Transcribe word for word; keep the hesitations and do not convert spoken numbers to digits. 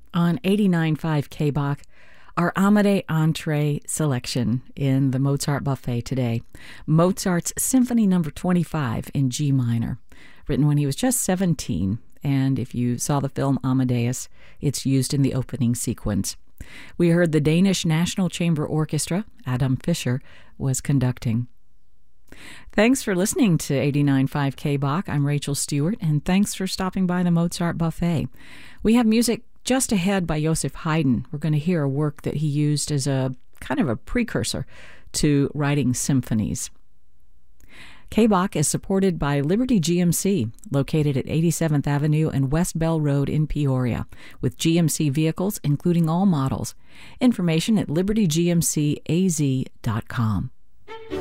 On eighty-nine point five K B O C, our Amade entree selection in the Mozart Buffet today. Mozart's Symphony Number twenty-five in G minor, written when he was just seventeen, and if you saw the film Amadeus, it's used in the opening sequence. We heard the Danish National Chamber Orchestra, Adam Fischer, was conducting. Thanks for listening to eighty-nine point five K B O C. I'm Rachel Stewart, and thanks for stopping by the Mozart Buffet. We have music just ahead by Joseph Haydn. We're going to hear a work that he used as a kind of a precursor to writing symphonies. K B O C is supported by Liberty G M C, located at eighty-seventh Avenue and West Bell Road in Peoria, with G M C vehicles, including all models. Information at liberty g m c a z dot com.